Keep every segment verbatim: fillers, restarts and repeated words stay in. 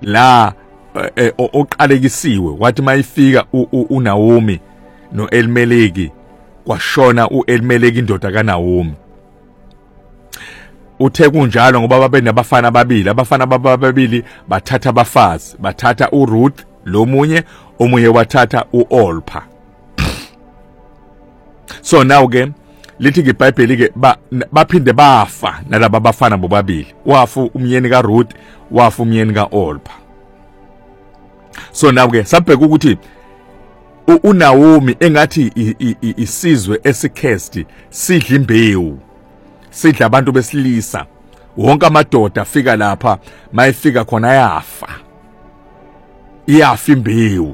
la oqalekisiwe wathi mayifika uNaomi noElimeleki kwashona uElimeleki indoda kaNaomi. Uthe kunjalo ngoba babe nabafana ababili, abafana ababili bathatha abafazi, bathatha uRuth lomunye, omunye wathatha uOrpah. So now ke lithi ke iBhayibheli ke baphinde bafa nalabo abafana bobabili, wafa umyeni kaRuth, wafa umyeni kaOrpah. So now ke sabheka ukuthi uNaomi engathi isizwe esikhesti sidla imbewu, sidla abantu besilisa, wonke amadoda afika lapha mayifika khona yafa, iyafa imbewu.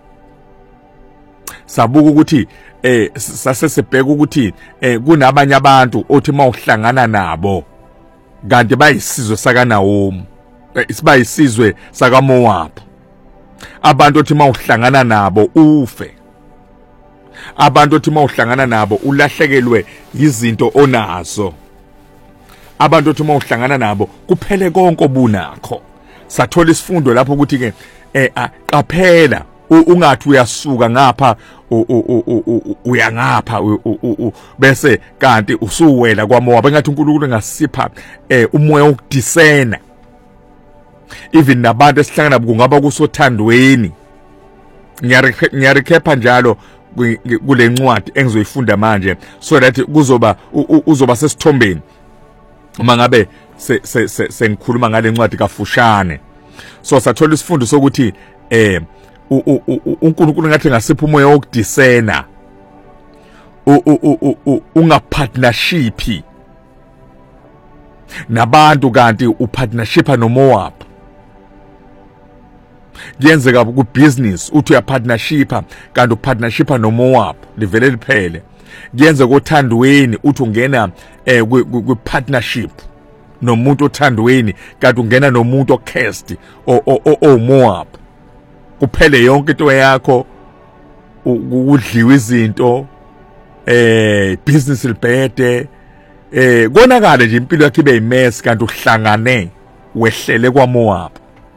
Sabuka ukuthi eh sasesebheka ukuthi eh kunabanye abantu othi mawuhlangana nabo kanti bayisizwe sakaNaomi, isibayisizwe sakaMoab. Abantu othi mawuhlangana nabo ufe, abantu othi mawuhlangana nabo ulahlekelwe izinto onazo, abantu othi mawuhlangana nabo kuphele konke obunakho. Sathola isifundo lapho ukuthi ke eh qaphela ungathi uyasuka ngapha uya ngapha bese kanti usuwela kwaMoab, engathi uNkulunkulu ngasipha eh umoya wokudisena. Even nabantu esihlangana kungaba kusothandweni. Ngiyarekhepa njalo kule ncwadi engizoyifunda manje so that kuzoba uzoba sesithombeni uma ngabe sengikhuluma ngale ncwadi kafushane. So sathola isifundo sokuthi eh uNkulunkulu ngathi ngasipha umoya wokudisena, ungapartnership nabantu kanti upartnershipa noMoab. Kuyenzeka ku business uthi uya partnershipa kanti upartnershipa noMoab livele liphele. Kuyenzeka othandweni uthi ungena eh ku partnership nomuntu othandweni kanti ungena nomuntu okhesti o Moab. Kuphele yonke into yakho, ukudliwa izinto, eh business libhede, eh konakala nje impilo yakhe ibe imess kanti uhlangane wehlele kwaMoab.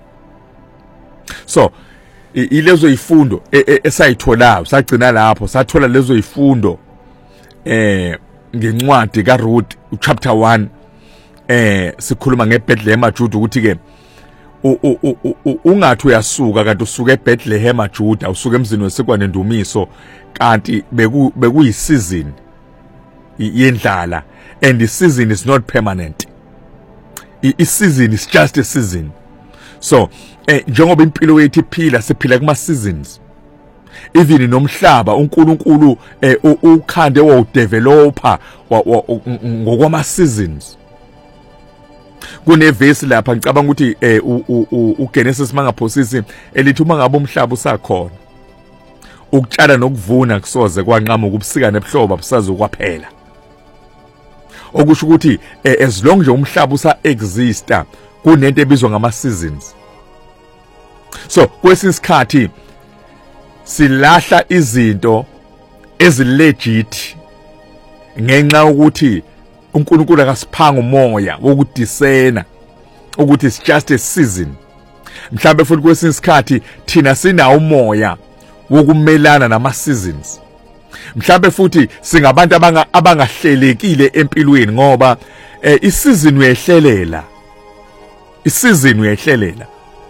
So ilezo ifundo esayitholayo sagcina lapho, sathola lezo ifundo eh ngencwadi kaRuth chapter one, eh sikhuluma ngeBethlehem Juda ukuthi ke ungathi uyasuka kanti usuka eBethlehem Juda, usuka emzini wesikwane Ndumiso kanti beku bekuyisizini yendlala, and the season is not permanent. I season is just a season. So eh njengoba impilo yethu iphila siphila kuma seasons. Even nomhlaba uNkulunkulu eh ukhande wa developer ngokwama seasons. Kunevesi lapha ngicabanga ukuthi eh uGenesis mangaphosisi elithi uma ngabe umhlaba usakhona ukutshala nokuvuna kusoze kwanqama ukubusika nebhlobo busaze kwaphela. Okusho ukuthi as long nje umhlaba usa exista kunento ebizwa ngama seasons. So kwesinsikhathi silahla izinto ezilegit ngenxa ukuthi uNkulunkulu akasiphanga umoya wokudisena ukuthi it's just a season. Mhlawumbe futhi kwesinsikhathi thina sinawo umoya wokumelana nama seasons. Mhlawumbe futhi singabantu abanga abangahlelekile empilweni ngoba eh, isizini uyehlelela. Isizini uyehlelela.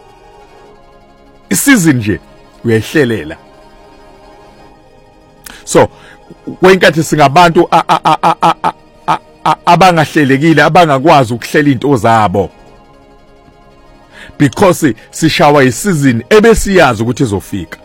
Isizini nje uyehlelela. So kwenkathi singabantu abangahlelekile abangakwazi ukuhlela into zabo because sishawa isizini ebesiyazi ukuthi izofika.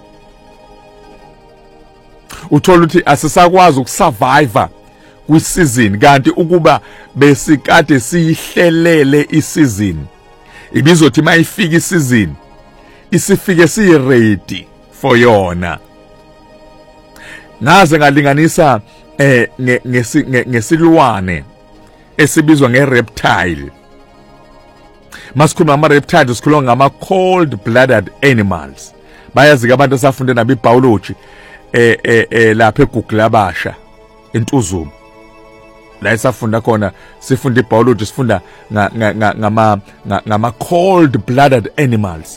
Uthola ukuthi asisakwazi ukusurvive kwisizini kanti ukuba besikade siyihlelele isizini ibizothi mayifika isizini isifike siyi ready for yona. Ngaze ngalinganisa eh ngesilwane esibizwa ngereptile. Masikhuluma ngama reptiles sikhuluma ngama cold blooded animals. Bayazi abantu asafunde nabi biology eh eh lapha eGoogle abasha entuzuma. La isafunda khona sifunda ibiology sifunda ngama ngama cold blooded animals.